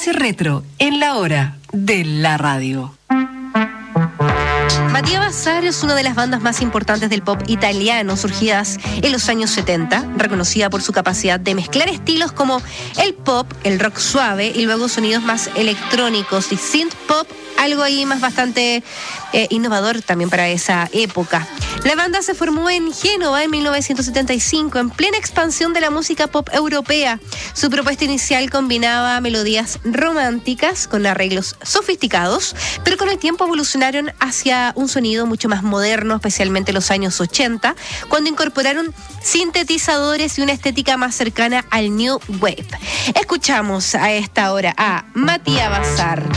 espacio retro en la hora de la radio. Mattia Bazzar es una de las bandas más importantes del pop italiano, surgidas en los años 70, reconocida por su capacidad de mezclar estilos como el pop, el rock suave y luego sonidos más electrónicos y synth pop, algo ahí más bastante innovador también para esa época. La banda se formó en Génova en 1975, en plena expansión de la música pop europea. Su propuesta inicial combinaba melodías románticas con arreglos sofisticados, pero con el tiempo evolucionaron hacia un sonido mucho más moderno, especialmente en los años 80, cuando incorporaron sintetizadores y una estética más cercana al New Wave. Escuchamos a esta hora a Mattia Bazzar.